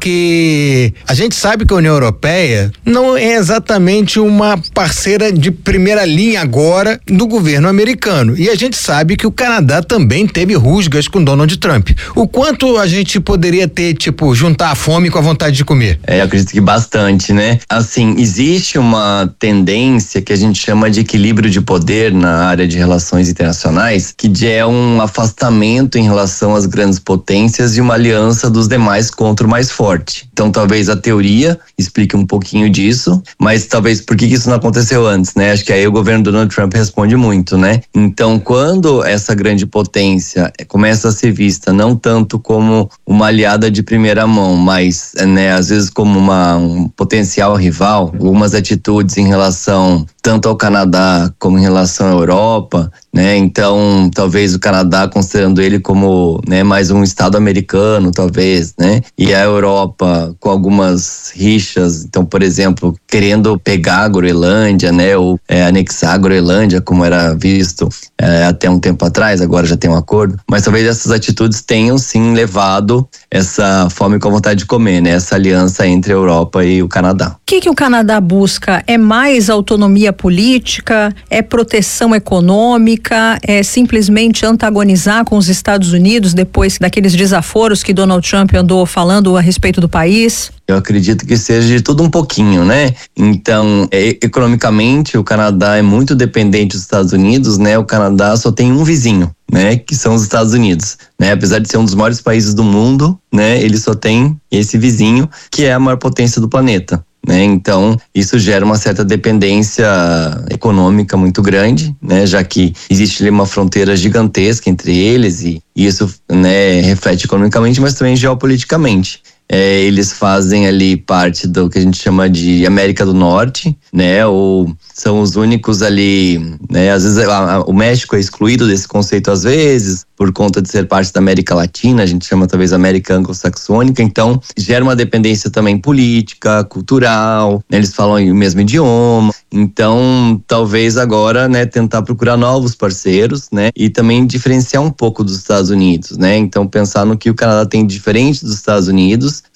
Porque a gente sabe que a União Europeia não é exatamente uma parceira de primeira linha agora do governo americano. E a gente sabe que o Canadá também teve rusgas com Donald Trump. O quanto a gente poderia ter, tipo, juntar a fome com a vontade de comer? É, eu acredito que bastante, né? Assim, existe uma tendência que a gente chama de equilíbrio de poder na área de relações internacionais, que é um afastamento em relação às grandes potências e uma aliança dos demais contra o mais forte. Então talvez a teoria explique um pouquinho disso, mas talvez por que isso não aconteceu antes, né? Acho que aí o governo Donald Trump responde muito, né? Então quando essa grande potência começa a ser vista não tanto como uma aliada de primeira mão, mas, né, às vezes como uma, um potencial rival, algumas atitudes em relação tanto ao Canadá como em relação à Europa, né? Então, talvez o Canadá considerando ele como, né, mais um estado americano, talvez, né? E a Europa com algumas rixas, então, por exemplo, querendo pegar a Groenlândia, né? Ou é, anexar a Groenlândia, como era visto é, até um tempo atrás, agora já tem um acordo. Mas talvez essas atitudes tenham, sim, levado essa fome com a vontade de comer, né? Essa aliança entre a Europa e o Canadá. O que que o Canadá busca? É mais autonomia política? É proteção econômica? É simplesmente antagonizar com os Estados Unidos depois daqueles desaforos que Donald Trump andou falando a respeito do país? Eu acredito que seja de tudo um pouquinho, né? Então, é, economicamente, o Canadá é muito dependente dos Estados Unidos, né? O Canadá só tem um vizinho, né? Que são os Estados Unidos, né? Apesar de ser um dos maiores países do mundo, né? Ele só tem esse vizinho, que é a maior potência do planeta. Né? Então, isso gera uma certa dependência econômica muito grande, né? Já que existe ali uma fronteira gigantesca entre eles e isso, né, reflete economicamente, mas também geopoliticamente. É, eles fazem ali parte do que a gente chama de América do Norte, né? Ou são os únicos ali, né? Às vezes a, a, o México é excluído desse conceito às vezes, por conta de ser parte da América Latina, a gente chama talvez América Anglo-Saxônica, então gera uma dependência também política, cultural, né? Eles falam o mesmo idioma, então talvez agora, né, tentar procurar novos parceiros, né? E também diferenciar um pouco dos Estados Unidos, né? Então pensar no que o Canadá tem diferente dos Estados Unidos,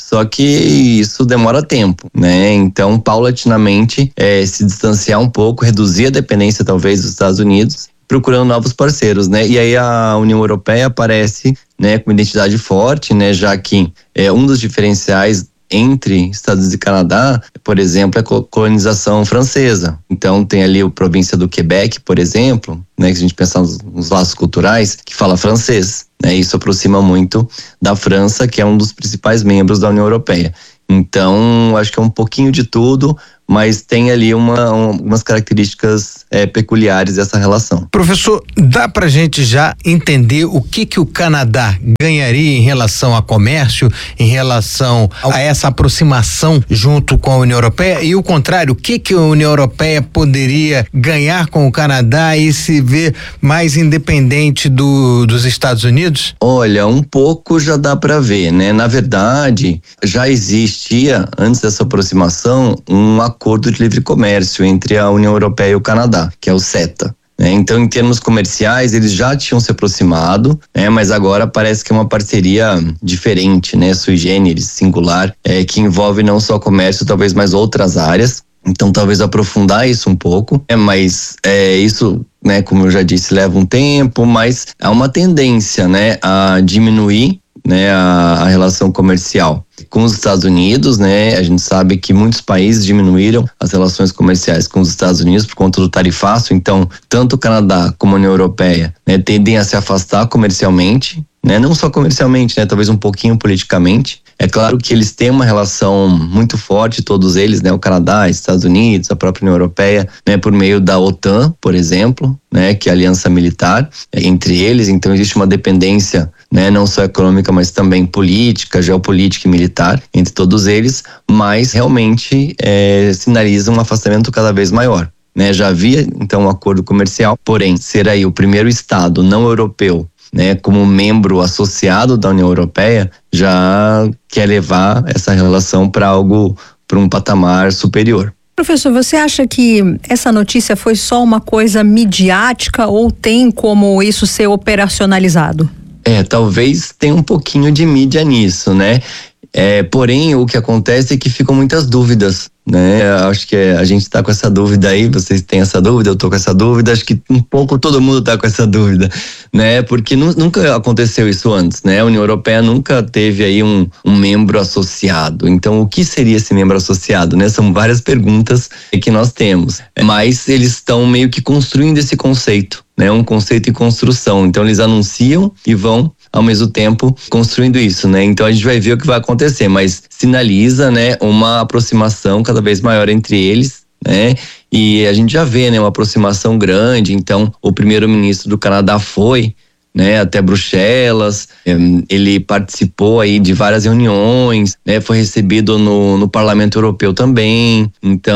Só que isso demora tempo, né? Então, paulatinamente, é, se distanciar um pouco, reduzir a dependência talvez dos Estados Unidos, procurando novos parceiros, né? E aí a União Europeia aparece, né, com identidade forte, né? Já que é um dos diferenciais entre Estados Unidos e Canadá, por exemplo, é a colonização francesa. Então tem ali a província do Quebec, por exemplo, né, que a gente pensa nos, nos laços culturais, que fala francês, né? Isso aproxima muito da França, que é um dos principais membros da União Europeia. Então, acho que é um pouquinho de tudo, mas tem ali uma, um, umas características é, peculiares dessa relação. Professor, dá pra gente já entender o que que o Canadá ganharia em relação a comércio, em relação a essa aproximação junto com a União Europeia, e o contrário, o que que a União Europeia poderia ganhar com o Canadá e se ver mais independente do, dos Estados Unidos? Olha, um pouco já dá pra ver, né? Na verdade, já existia, antes dessa aproximação, um acordo de livre comércio entre a União Europeia e o Canadá, que é o CETA. Né? Então, em termos comerciais, eles já tinham se aproximado, né? Mas agora parece que é uma parceria diferente, né? Sui generis, singular, é, que envolve não só comércio, talvez mais outras áreas. Então, talvez aprofundar isso um pouco, é, mas é, isso, né, como eu já disse, leva um tempo, mas há uma tendência, né, a diminuir, né, a, a relação comercial com os Estados Unidos, né? A gente sabe que muitos países diminuíram as relações comerciais com os Estados Unidos por conta do tarifaço. Então, tanto o Canadá como a União Europeia, né, tendem a se afastar comercialmente, né? Não só comercialmente, né? Talvez um pouquinho politicamente. É claro que eles têm uma relação muito forte, todos eles, né? O Canadá, Estados Unidos, a própria União Europeia, né? Por meio da OTAN, por exemplo, né? Que é a aliança militar entre eles. Então existe uma dependência, né? Não só econômica, mas também política, geopolítica e militar entre todos eles, mas realmente é, sinaliza um afastamento cada vez maior. Né? Já havia então um acordo comercial, porém ser aí o primeiro estado não europeu, né, como membro associado da União Europeia, já quer levar essa relação para algo, para um patamar superior. Professor, você acha que essa notícia foi só uma coisa midiática ou tem como isso ser operacionalizado? É, talvez tenha um pouquinho de mídia nisso, né? É, porém, o que acontece é que ficam muitas dúvidas, né? Acho que a gente está com essa dúvida aí, vocês têm essa dúvida, eu tô com essa dúvida, acho que um pouco todo mundo tá com essa dúvida, né? Porque nu, nunca aconteceu isso antes, né? A União Europeia nunca teve aí um, um membro associado. Então, o que seria esse membro associado, né? São várias perguntas que nós temos, mas eles estão meio que construindo esse conceito, né? Um conceito em construção. Então, eles anunciam e vão ao mesmo tempo construindo isso, né? Então a gente vai ver o que vai acontecer, mas sinaliza, né, uma aproximação cada vez maior entre eles, né? E a gente já vê, né, uma aproximação grande. Então o primeiro-ministro do Canadá foi, né, até Bruxelas, ele participou aí de várias reuniões, né, foi recebido no, no Parlamento Europeu também,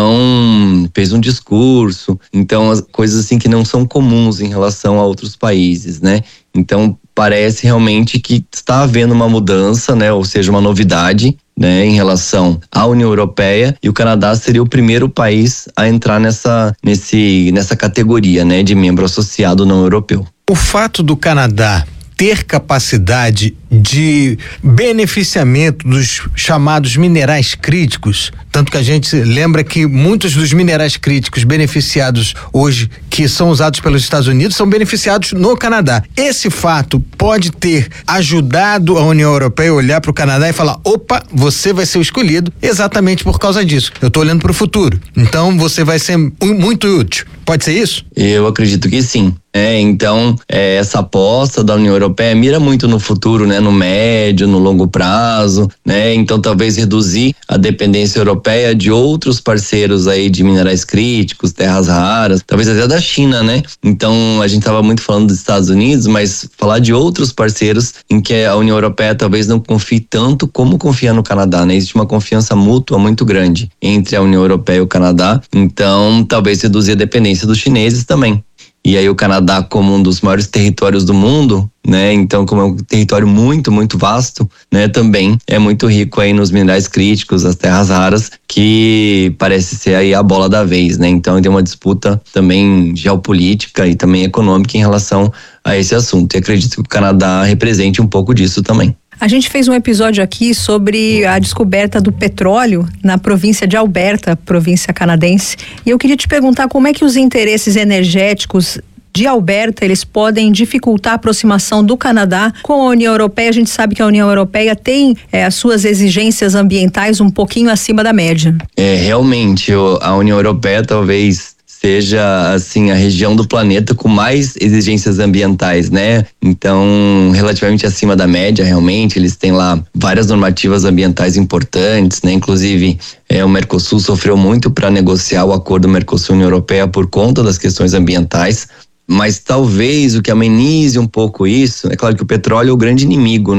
então fez um discurso, então as coisas assim que não são comuns em relação a outros países, né? Então parece realmente que está havendo uma mudança, né, ou seja, uma novidade, né, em relação à União Europeia, e o Canadá seria o primeiro país a entrar nessa, nesse, nessa categoria, né, de membro associado não europeu. O fato do Canadá ter capacidade de beneficiamento dos chamados minerais críticos, tanto que a gente lembra que muitos dos minerais críticos beneficiados hoje, que são usados pelos Estados Unidos, são beneficiados no Canadá. Esse fato pode ter ajudado a União Europeia a olhar para o Canadá e falar: opa, você vai ser o escolhido exatamente por causa disso. Eu estou olhando para o futuro, então você vai ser muito útil. Pode ser isso? Eu acredito que sim. É, então, é, essa aposta da União Europeia mira muito no futuro, né, no médio, no longo prazo, né? Então, talvez reduzir a dependência europeia de outros parceiros aí de minerais críticos, terras raras, talvez até da China, né? Então, a gente estava muito falando dos Estados Unidos, mas falar de outros parceiros em que a União Europeia talvez não confie tanto como confia no Canadá, né? Existe uma confiança mútua muito grande entre a União Europeia e o Canadá, então talvez reduzir a dependência dos chineses também. E aí o Canadá, como um dos maiores territórios do mundo, né? Então, como é um território muito, muito vasto, né? Também é muito rico aí nos minerais críticos, as terras raras, que parece ser aí a bola da vez, né? Então, tem uma disputa também geopolítica e também econômica em relação a esse assunto. E acredito que o Canadá represente um pouco disso também. A gente fez um episódio aqui sobre a descoberta do petróleo na província de Alberta, província canadense, e eu queria te perguntar como é que os interesses energéticos de Alberta, eles podem dificultar a aproximação do Canadá com a União Europeia. A gente sabe que a União Europeia tem é, as suas exigências ambientais um pouquinho acima da média. É, realmente, a União Europeia talvez seja, assim, a região do planeta com mais exigências ambientais, né? Então, relativamente acima da média, realmente, eles têm lá várias normativas ambientais importantes, né? Inclusive, é, o Mercosul sofreu muito para negociar o acordo Mercosul-União Europeia por conta das questões ambientais. Mas talvez o que amenize um pouco isso, é claro que o petróleo é o grande inimigo,